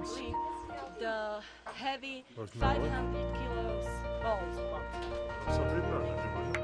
only the heavy Rozmiarowe? 500 kilos balls. Sobie brać, nie może?